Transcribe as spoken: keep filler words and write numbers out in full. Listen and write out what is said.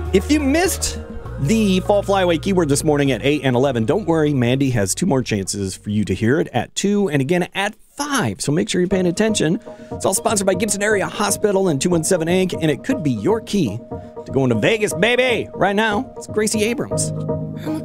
If you missed the Fall Flyaway keyword this morning at eight and eleven, don't worry, Mandy has two more chances for you to hear it at two and again at five. So make sure you're paying attention. It's all sponsored by Gibson Area Hospital and two one seven Incorporated, and it could be your key to going to Vegas, baby. Right now, it's Gracie Abrams. I'm a